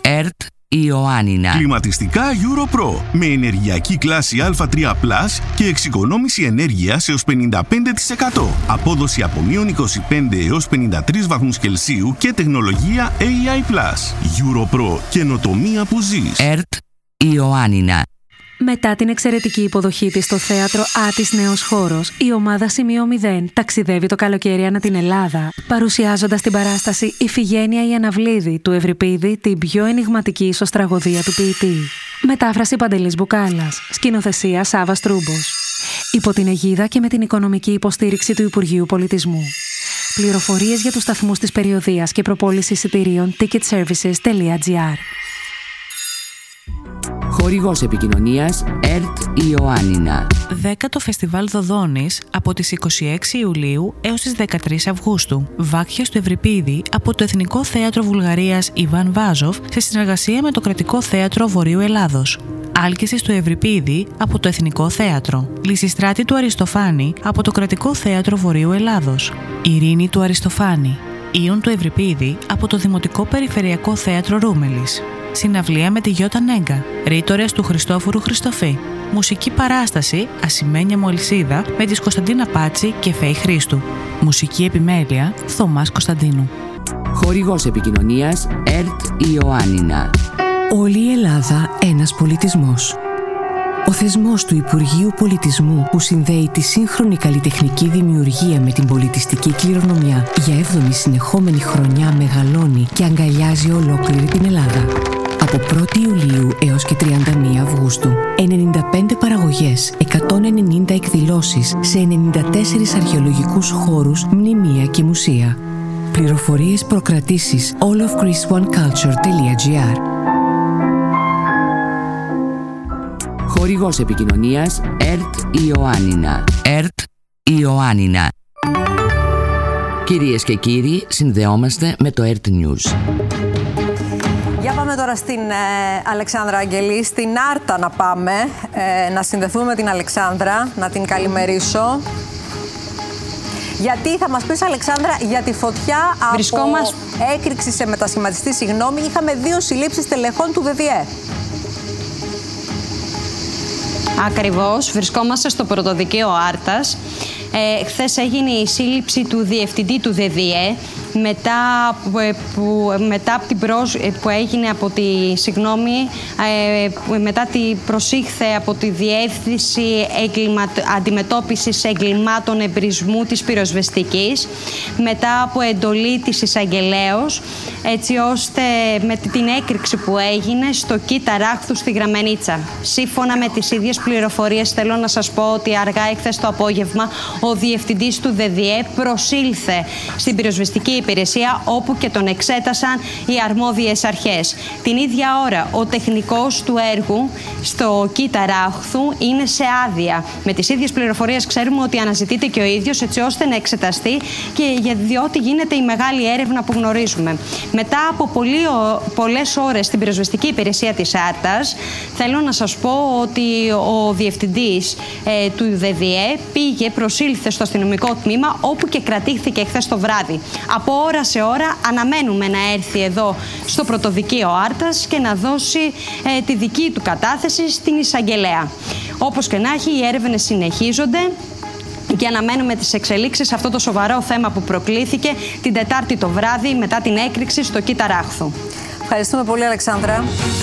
ΕΡΤ Ιωάννινα. Κλιματιστικά EuroPro με ενεργειακή κλάση Α3+ και εξοικονόμηση ενέργειας έως 55%. Απόδοση από μείον 25 έως 53 βαθμούς Κελσίου και τεχνολογία AI+. EuroPro. Καινοτομία που ζεις. ΕΡΤ Ιωάννινα. Μετά την εξαιρετική υποδοχή της στο θέατρο Άτης Νέος Χώρος, η ομάδα Σημείο 0 ταξιδεύει το καλοκαίρι ανά την Ελλάδα, παρουσιάζοντας την παράσταση «Ιφηγένεια η Αναβλίδη» του Ευρυπίδη, την πιο ενιγματική ίσως τραγωδία του ποιητή. Μετάφραση Παντελής Μπουκάλας, σκηνοθεσία Σάββας Τρούμπος. Υπό την αιγίδα και με την οικονομική υποστήριξη του Υπουργείου Πολιτισμού. Πληροφορίες για τους σταθμούς της περιοδείας και προπόληση εισιτηρίων ticketservices.gr. Χορηγός επικοινωνίας ΕΡΤ Ιωάννινα. 10ο Φεστιβάλ Δοδόνης από τις 26 Ιουλίου έως τις 13 Αυγούστου. Βάκχες του Ευρυπίδη από το Εθνικό Θέατρο Βουλγαρίας Ιβάν Βάζοφ σε συνεργασία με το Κρατικό Θέατρο Βορείου Ελλάδος. Άλκησης του Ευρυπίδη από το Εθνικό Θέατρο. Λυσιστράτη του Αριστοφάνη από το Κρατικό Θέατρο Βορείου Ελλάδος. Ειρήνη του Αριστοφάνη. Ιων του Ευρυπίδη από το Δημοτικό Περιφερειακό Θέατρο Ρούμελης. Συναυλία με τη Γιώτα Νέγκα. Ρήτορες του Χριστόφορου Χριστοφή. Μουσική παράσταση Ασημένια μου Αλυσίδα με της Κωνσταντίνα Πάτση και Φέη Χρήστου. Μουσική επιμέλεια Θωμάς Κωνσταντίνου. Χορηγός επικοινωνίας ΕΡΤ Ιωάννινα. Όλη η Ελλάδα ένας πολιτισμός. Ο θεσμός του Υπουργείου Πολιτισμού που συνδέει τη σύγχρονη καλλιτεχνική δημιουργία με την πολιτιστική κληρονομιά για 7η συνεχόμενη χρονιά μεγαλώνει και αγκαλιάζει ολόκληρη την Ελλάδα. Από 1η Ιουλίου έως και 31 Αυγούστου, 95 παραγωγές, 190 εκδηλώσεις σε 94 αρχαιολογικούς χώρους, μνημεία και μουσεία. Πληροφορίες προκρατήσεις allofgreeceoneculture.gr. Χορηγός επικοινωνίας ΕΡΤ Ιωάννινα. ΕΡΤ Ιωάννινα. Κυρίες και κύριοι, συνδεόμαστε με το ΕΡΤ News. Για πάμε τώρα στην Αλεξάνδρα Αγγελή, στην Άρτα να πάμε, να συνδεθούμε με την Αλεξάνδρα, να την καλημερίσω. Γιατί θα μας πεις, Αλεξάνδρα, για τη φωτιά από έκρηξη σε μετασχηματιστή, συγγνώμη, είχαμε 2 συλλήψεις τελεχών του ΔΔΕ. Ακριβώς, βρισκόμαστε στο πρωτοδικείο Άρτας. Χθες έγινε η σύλληψη του διευθυντή του ΔΔΕ μετά την προσήχθε από τη Διεύθυνση Αντιμετώπισης Εγκλημάτων Εμπρισμού της Πυροσβεστικής, μετά από εντολή της εισαγγελέως, έτσι ώστε με την έκρηξη που έγινε στο Κήτα Ράχθου στη Γραμμενίτσα. Σύμφωνα με τις ίδιες πληροφορίες, θέλω να σας πω ότι αργά εχθές το απόγευμα ο διευθυντής του ΔΔΕ προσήλθε στην πυροσβεστική υπηρεσία, όπου και τον εξέτασαν οι αρμόδιες αρχές. Την ίδια ώρα ο τεχνικός του έργου στο Κήτα Ράχθου είναι σε άδεια. Με τις ίδιες πληροφορίες ξέρουμε ότι αναζητείται και ο ίδιος, έτσι ώστε να εξεταστεί, και διότι γίνεται η μεγάλη έρευνα που γνωρίζουμε. Μετά από πολλές ώρες στην πυροσβεστική υπηρεσία της Άρτας, θέλω να σας πω ότι ο διευθυντής του ΔΔΕ προσήλθε στο αστυνομικό τμήμα, όπου και κρατήθηκε χθες το βράδυ. Από ώρα σε ώρα αναμένουμε να έρθει εδώ στο πρωτοδικείο Άρτας και να δώσει τη δική του κατάθεση στην εισαγγελέα. Όπως και να έχει, οι έρευνες συνεχίζονται και αναμένουμε τις εξελίξεις σε αυτό το σοβαρό θέμα που προκλήθηκε την Τετάρτη το βράδυ μετά την έκρηξη στο Κήτα Ράχθου. Ευχαριστούμε πολύ, Αλεξάνδρα.